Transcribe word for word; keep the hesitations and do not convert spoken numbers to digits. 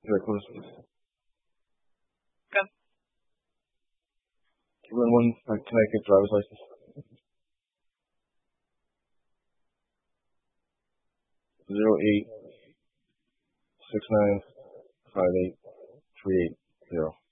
Very close. Okay. Two and one uh, Connecticut driver's license. Zero eight six nine five eight three eight zero.